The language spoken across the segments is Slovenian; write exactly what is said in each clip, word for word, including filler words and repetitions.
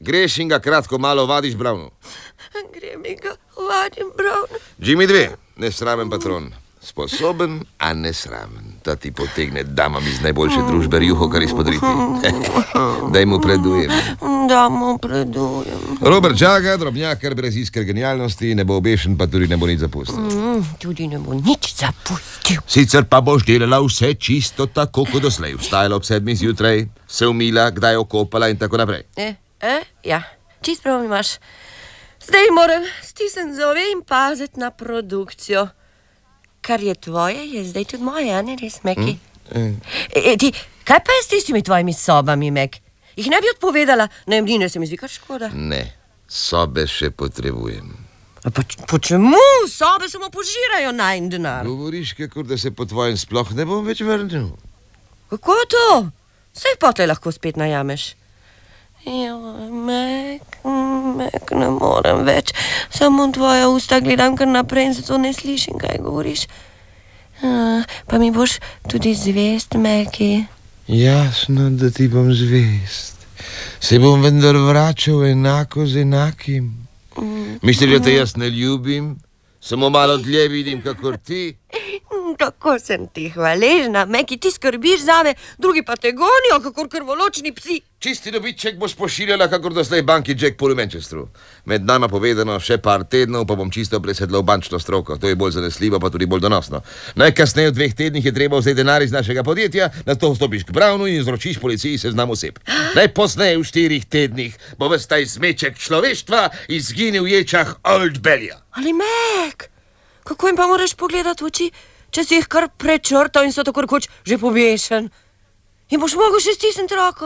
Greš in ga kratko malo vadiš, Brownu. Grem in ga vadim, Brown. Jimmy dve, nesramen patron. Sposoben, a nesramen. Ta ti potegne damam iz najboljše družbe rjuho, kar izpodriti. Daj mu predujem. Da mu predujem. Robert Čaga, drobnjakar brez iskre genialnosti, ne bo obešen, pa tudi ne bo nič zapustil. Mm, tudi ne bo nič zapustil. Sicer pa boš delala vse čisto tako, kot doslej. Vstajala ob sedmih zjutraj, se umila, kdaj okopala in tako naprej. E, e, ja, čist prav imaš. Zdaj moram stisniti zove in paziti na produkcijo. Kar je tvoje, je zdaj tudi moje, a ne res, Meki? Mm. E, ti, kaj pa je s tistimi tvojimi sobami, Mek? Jih ne bi odpovedala, najemnine se mi zdi kar škoda. Ne, sobe še potrebujem. A po, po čemu? Sobe samo požirajo najin denar. Govoriš, kakor da se po tvojem sploh ne bom več vrnil. Kako to? Saj potlej lahko spet najameš. Joj, Mek, Mek, ne morem več. Samo tvoja usta gledam kar naprej in zato ne slišim, kaj govoriš. A, pa mi boš tudi zvest, Meki? Jasno, da ti bom zvest. Se bom vendar vračal enako z enakim. Mm. Misliš, da te jaz ne ljubim? Samo malo dlje vidim, kakor ti. Tako sem ti hvaležna, Meki, ti skrbiš zame, drugi pa te gonijo, kakor krvoločni psi. Čisti dobiček boš pošiljala, kakor doslej banki Jack Paul v Manchesteru. Med nama povedano, še par tednov, pa bom čisto presedla v bančno stroko. To je bolj zanesljivo, pa tudi bolj donosno. Najkasneje v dveh tednih je treba vzeti denar iz našega podjetja, nato vstopiš k Brownu in izročiš policiji seznam oseb. Najpozneje v štirih tednih bo ves ta izmeček človeštva izginil v ječah Old Belja. Ali Mek, kako jim pa moraš pogledati v oči, če si jih kar prečrtal in so tako rekoč že pobešen? In boš mogel še stisniti roko?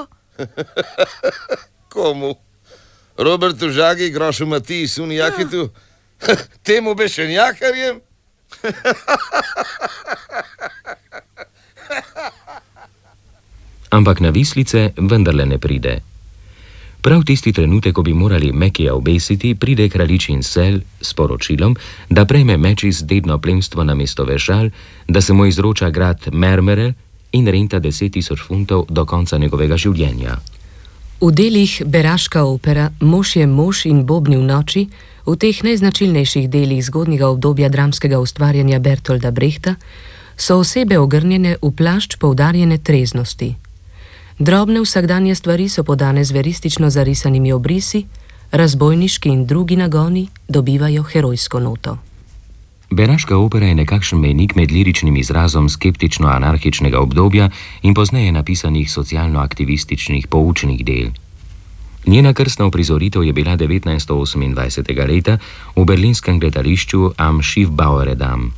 Komu? Robertu Žagi, Grošu Matiji, Suni Jaketu? Ja. Temu bešenjakarjem? Ampak na vislice vendarle ne pride. Prav tisti trenutek, ko bi morali Mekija obesiti, pride kraljičin sel s poročilom, da prejme Mečis dedno plemstvo na mesto Vešal, da se mu izroča grad Mermerel in renta deset tisoč funtov do konca njegovega življenja. V delih Beraška opera Mož je mož in Bobni v noči, v teh najznačilnejših delih zgodnjega obdobja dramskega ustvarjanja Bertolda Brehta, so osebe ogrnjene v plašč poudarjene treznosti. Drobne vsakdanje stvari so podane z veristično zarisanimi obrisi, razbojniški in drugi nagoni dobivajo herojsko noto. Beraška opera je nekakšen mejnik med liričnim izrazom skeptično-anarhičnega obdobja in pozneje napisanih socialno-aktivističnih poučnih del. Njena krstna uprizoritev je bila devetnajststo osemindvajsetega leta v berlinskem gledališču Am Schiffbauer Dam.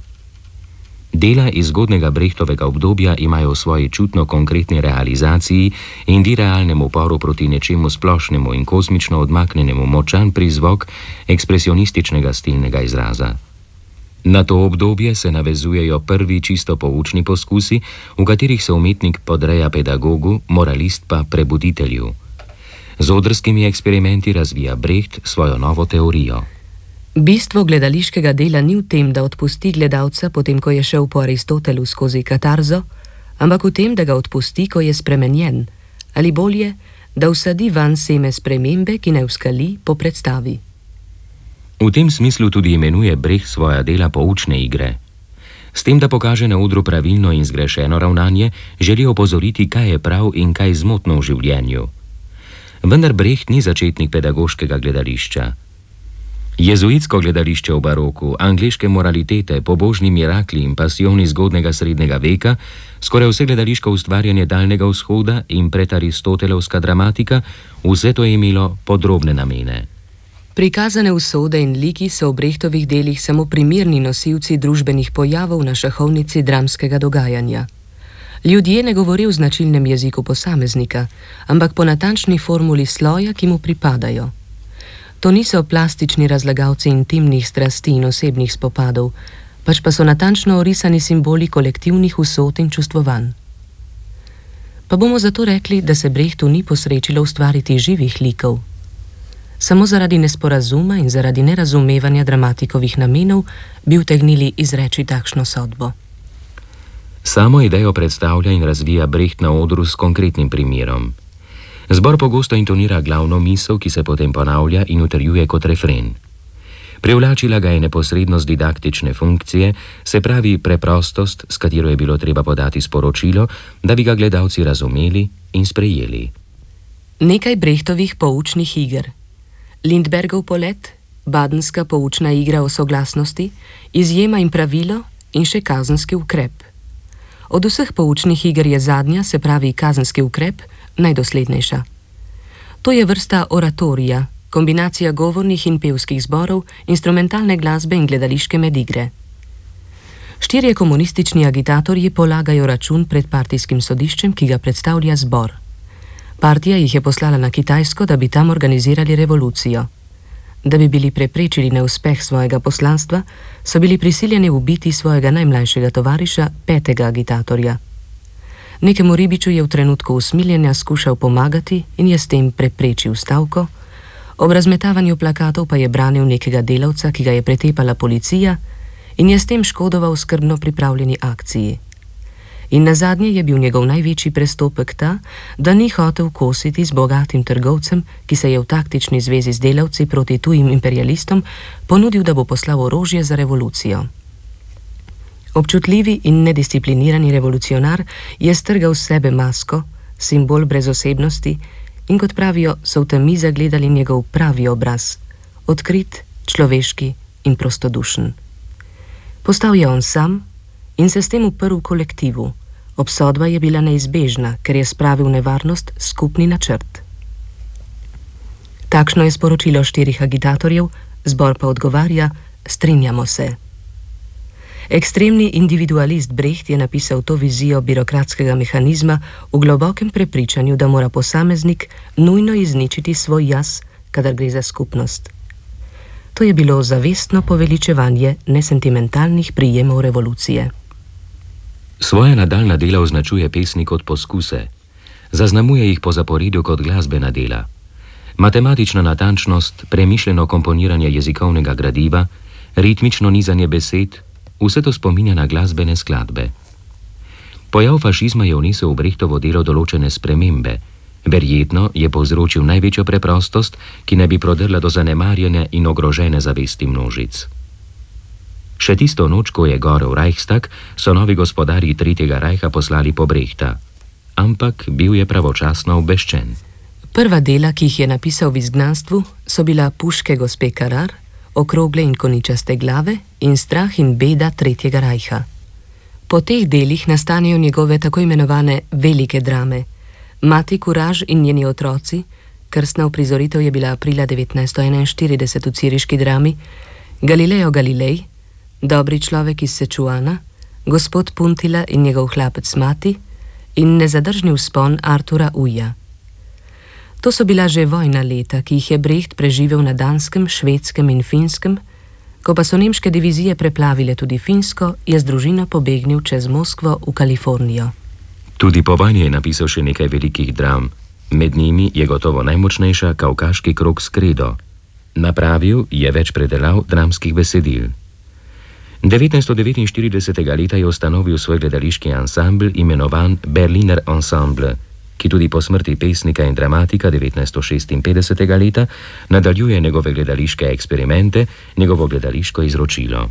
Dela iz zgodnega Brehtovega obdobja imajo v svoji čutno konkretni realizaciji in direalnem uporu proti nečemu splošnemu in kozmično odmaknjenemu močan prizvok ekspresionističnega stilnega izraza. Na to obdobje se navezujejo prvi čisto poučni poskusi, v katerih se umetnik podreja pedagogu, moralist pa prebuditelju. Z odrskimi eksperimenti razvija Brecht svojo novo teorijo. Bistvo gledališkega dela ni v tem, da odpusti gledalca, potem ko je šel po Aristotelu skozi katarzo, ampak v tem, da ga odpusti, ko je spremenjen, ali bolje, da vsadi van seme spremembe, ki ne uskali po predstavi. V tem smislu tudi imenuje Brecht svoja dela poučne igre. S tem, da pokaže na odru pravilno in zgrešeno ravnanje, želi opozoriti, kaj je prav in kaj zmotno v življenju. Vendar Brecht ni začetnik pedagoškega gledališča. Jezuitsko gledališče v baroku, angleške moralitete, pobožni mirakli in pasijoni zgodnega srednjega veka, skoraj vse gledališko ustvarjanje Daljnega vzhoda in predaristotelovska dramatika, vse to je imelo podrobne namene. Prikazane usode in liki so v Brechtovih delih samo primerni nosilci družbenih pojavov na šahovnici dramskega dogajanja. Ljudje ne govorijo v značilnem jeziku posameznika, ampak po natančni formuli sloja, ki mu pripadajo. To niso plastični razlagalci intimnih strasti in osebnih spopadov, pač pa so natančno orisani simboli kolektivnih usod in čustvovanj. Pa bomo zato rekli, da se Brechtu ni posrečilo ustvariti živih likov. Samo zaradi nesporazuma in zaradi nerazumevanja dramatikovih namenov bi utegnili izreči takšno sodbo. Samo idejo predstavlja in razvija Brecht na odru s konkretnim primerom. Zbor pogosto intonira glavno misel, ki se potem ponavlja in utrjuje kot refren. Privlačila ga je neposrednost didaktične funkcije, se pravi preprostost, s katero je bilo treba podati sporočilo, da bi ga gledalci razumeli in sprejeli. Nekaj Brechtovih poučnih iger. Lindbergov polet, badenska poučna igra o soglasnosti, izjema in pravilo in še kazenski ukrep. Od vseh poučnih iger je zadnja, se pravi kazenski ukrep, najdoslednejša. To je vrsta oratorija, kombinacija govornih in pevskih zborov, instrumentalne glasbe in gledališke medigre. Štirje komunistični agitatorji polagajo račun pred partijskim sodiščem, ki ga predstavlja zbor. Partija jih je poslala na Kitajsko, da bi tam organizirali revolucijo. Da bi bili preprečili neuspeh svojega poslanstva, so bili prisiljeni ubiti svojega najmlajšega tovariša, petega agitatorja. Nekemu ribiču je v trenutku usmiljenja skušal pomagati in je s tem preprečil stavko, ob razmetavanju plakatov pa je branil nekega delavca, ki ga je pretepala policija in je s tem škodoval skrbno pripravljeni akciji. In nazadnje je bil njegov največji prestopek ta, da ni hotel kositi z bogatim trgovcem, ki se je v taktični zvezi z delavci proti tujim imperialistom ponudil, da bo poslal orožje za revolucijo. Občutljivi in nedisciplinirani revolucionar je strgal s sebe masko, simbol brezosebnosti, in kot pravijo, so v temi zagledali njegov pravi obraz, odkrit, človeški in prostodušen. Postal je on sam in se s tem uprl kolektivu. Obsodba je bila neizbežna, ker je spravil nevarnost skupni načrt. Takšno je sporočilo štirih agitatorjev, zbor pa odgovarja, strinjamo se. Ekstremni individualist Brecht je napisal to vizijo birokratskega mehanizma v globokem prepričanju, da mora posameznik nujno izničiti svoj jaz, kadar gre za skupnost. To je bilo zavestno poveličevanje nesentimentalnih prijemov revolucije. Svoja nadaljna dela označuje pesnik kot poskuse. Zaznamuje jih po zaporedju kot glasbena dela. Matematična natančnost, premišljeno komponiranje jezikovnega gradiva, ritmično nizanje besed, vse to spominja na glasbene skladbe. Pojav fašizma je vnesel v Brechtovo delo določene spremembe. Verjetno je povzročil največjo preprostost, ki ne bi prodrla do zanemarjene in ogrožene zavesti množic. Še tisto noč, ko je gorel Reichstag, so novi gospodarji Tretjega rajha poslali po Brechta. Ampak bil je pravočasno obveščen. Prva dela, ki jih je napisal v izgnanstvu, so bila Puške gospe Karar, Okrogle in koničaste glave in Strah in beda Tretjega rajha. Po teh delih nastanejo njegove tako imenovane velike drame. Mati Kuraž in njeni otroci, krstna uprizoritev je bila aprila devetnajststo enainštirideset v ciriški drami, Galileo Galilej, Dobri človek iz Sečuana, Gospod Puntila in njegov hlapec Mati in Nezadržni vzpon Artura Uja. To so bila že vojna leta, ki jih je Brecht preživel na Danskem, Švedskem in Finskem. Ko pa so nemške divizije preplavile tudi Finsko, je z družino pobegnil čez Moskvo v Kalifornijo. Tudi po vojni je napisal še nekaj velikih dram. Med njimi je gotovo najmočnejša Kavkaški krog s kredo. Napravil je več predelav dramskih besedil. devetnajststo devetinštiridesetega leta je ustanovil svoj gledališki ansambl imenovan Berliner Ensemble, ki tudi po smrti pesnika in dramatika devetnajststo šestinpetdesetega leta nadaljuje njegove gledališke eksperimente, njegovo gledališko izročilo.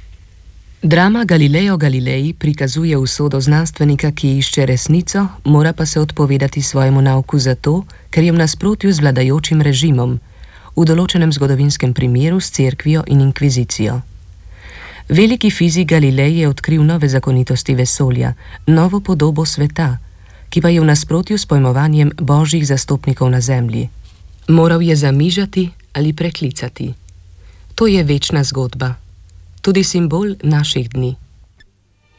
Drama Galileo Galilei prikazuje usodo znanstvenika, ki išče resnico, mora pa se odpovedati svojemu nauku zato, ker je v nasprotju z vladajočim režimom, v določenem zgodovinskem primeru s cerkvijo in inkvizicijo. Veliki fizik Galilej je odkril nove zakonitosti vesolja, novo podobo sveta, ki pa je v nasprotju s pojmovanjem božjih zastopnikov na zemlji. Moral je zamižati ali preklicati. To je večna zgodba, tudi simbol naših dni.